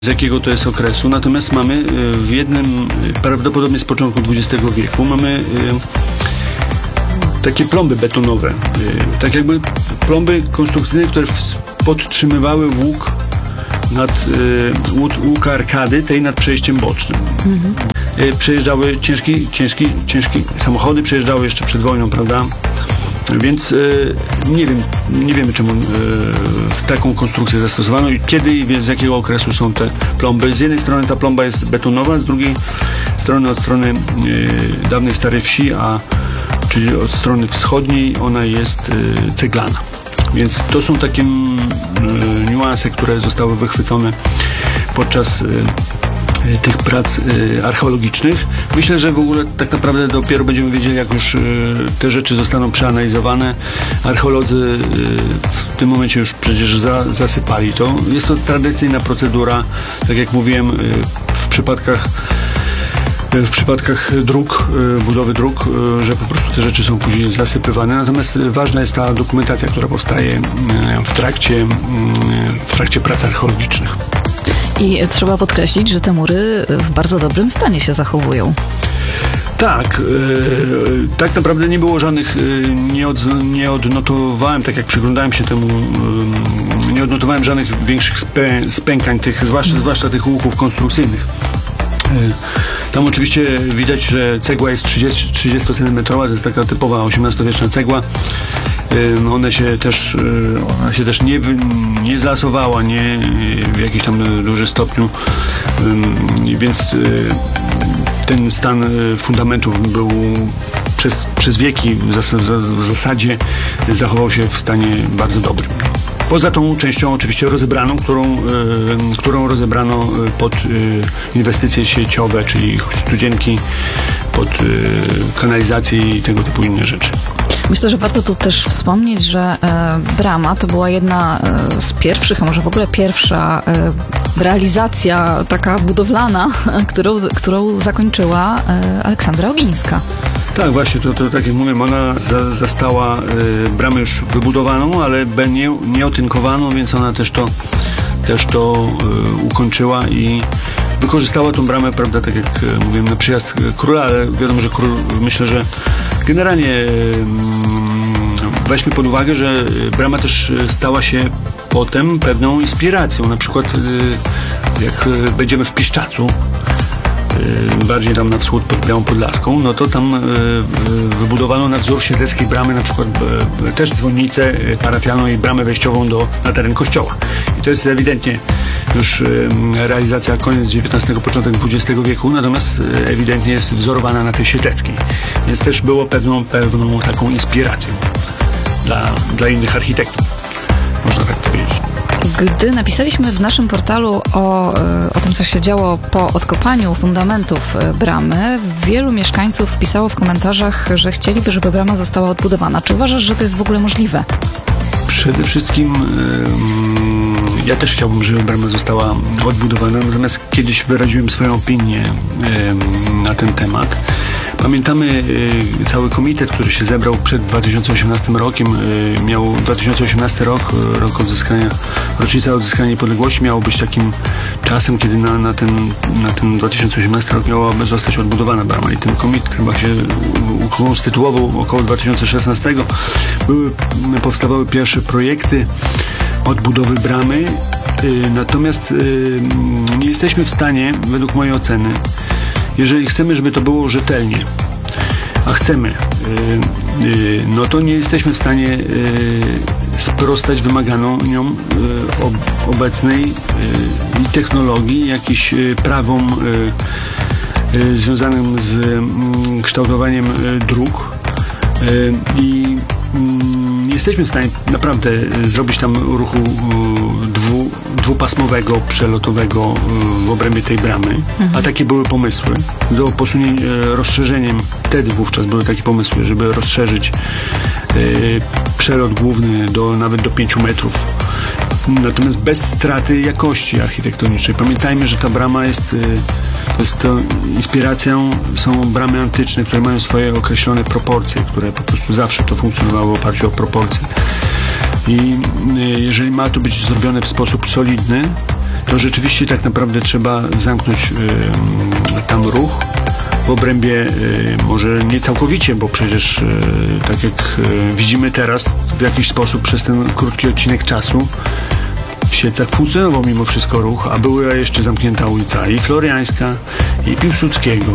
z jakiego to jest okresu, natomiast mamy w jednym, prawdopodobnie z początku XX wieku, mamy takie plomby betonowe, tak jakby plomby konstrukcyjne, które podtrzymywały łuk arkady tej nad przejściem bocznym. Przejeżdżały ciężkie samochody, przejeżdżały jeszcze przed wojną, prawda? Więc nie wiemy czemu taką konstrukcję zastosowano i kiedy i z jakiego okresu są te plomby. Z jednej strony ta plomba jest betonowa, z drugiej strony od strony dawnej Starej Wsi, czyli od strony wschodniej ona jest ceglana. Więc to są takie niuanse, które zostały wychwycone podczas tych prac archeologicznych. Myślę, że w ogóle tak naprawdę dopiero będziemy wiedzieli, jak już te rzeczy zostaną przeanalizowane. Archeolodzy w tym momencie już przecież zasypali to. Jest to tradycyjna procedura, tak jak mówiłem, w przypadkach dróg, budowy dróg, że po prostu te rzeczy są później zasypywane. Natomiast ważna jest ta dokumentacja, która powstaje w trakcie prac archeologicznych. I trzeba podkreślić, że te mury w bardzo dobrym stanie się zachowują. Tak, tak naprawdę nie było żadnych, nie odnotowałem, tak jak przyglądałem się temu, nie odnotowałem żadnych większych spękań, zwłaszcza tych łuków konstrukcyjnych. Tam oczywiście widać, że cegła jest 30 cm, to jest taka typowa XVIII-wieczna cegła. Ona się też nie zasowała, nie w jakimś tam dużym stopniu, więc ten stan fundamentów był przez wieki w zasadzie zachował się w stanie bardzo dobrym. Poza tą częścią oczywiście rozebraną, którą rozebrano pod inwestycje sieciowe, czyli studzienki, pod kanalizację i tego typu inne rzeczy. Myślę, że warto tu też wspomnieć, że brama to była jedna z pierwszych, a może w ogóle pierwsza realizacja taka budowlana, którą zakończyła Aleksandra Ogińska. Tak, właśnie, to tak jak mówię, ona zastała bramę już wybudowaną, ale nie otynkowaną, więc ona też to ukończyła i wykorzystała tą bramę, prawda, tak jak mówiłem, na przyjazd króla, ale wiadomo, że król, myślę, że generalnie weźmy pod uwagę, że brama też stała się potem pewną inspiracją. Na przykład jak będziemy w Piszczacu, bardziej tam na wschód pod Białą Podlaską, no to tam wybudowano na wzór siedleckiej bramy na przykład też dzwonnicę parafialną i bramę wejściową na teren kościoła. I to jest ewidentnie już realizacja koniec XIX, początek XX wieku, natomiast ewidentnie jest wzorowana na tej siedleckiej. Więc też było pewną taką inspiracją dla innych architektów, można tak powiedzieć. Gdy napisaliśmy w naszym portalu o tym, co się działo po odkopaniu fundamentów bramy, wielu mieszkańców pisało w komentarzach, że chcieliby, żeby brama została odbudowana. Czy uważasz, że to jest w ogóle możliwe? Przede wszystkim ja też chciałbym, żeby brama została odbudowana, natomiast kiedyś wyraziłem swoją opinię na ten temat. Pamiętamy cały komitet, który się zebrał przed 2018 rokiem. Miał 2018 rok rocznica odzyskania niepodległości, miało być takim czasem, kiedy na ten 2018 rok miałaby zostać odbudowana brama. I ten komitet chyba się ukonstytuował około 2016. Powstawały pierwsze projekty odbudowy bramy, natomiast nie jesteśmy w stanie, według mojej oceny, jeżeli chcemy, żeby to było rzetelnie, a chcemy, no to nie jesteśmy w stanie sprostać wymaganiom obecnej i technologii, jakichś prawom związanym z kształtowaniem dróg i nie jesteśmy w stanie naprawdę zrobić tam ruchu dwupasmowego, przelotowego w obrębie tej bramy, a takie były pomysły do rozszerzeniem, wtedy wówczas były takie pomysły, żeby rozszerzyć przelot główny nawet do 5 metrów. Natomiast bez straty jakości architektonicznej. Pamiętajmy, że ta brama jest to inspiracją, są bramy antyczne, które mają swoje określone proporcje, które po prostu zawsze to funkcjonowało w oparciu o proporcje. I jeżeli ma to być zrobione w sposób solidny, to rzeczywiście tak naprawdę trzeba zamknąć tam ruch w obrębie, może nie całkowicie, bo przecież tak jak widzimy teraz, w jakiś sposób przez ten krótki odcinek czasu w Siedlcach funkcjonował mimo wszystko ruch, a była jeszcze zamknięta ulica i Floriańska, i Piłsudskiego,